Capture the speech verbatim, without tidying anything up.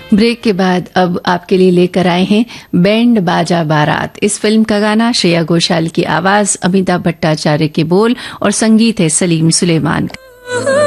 Break के बाद अब आपके लिए लेकर आए हैं बैंड बाजा बारात। इस फिल्म का गाना श्रेया घोषाल की आवाज, अमिताभ भट्टाचार्य के बोल और संगीत है सलीम सुलेमान का।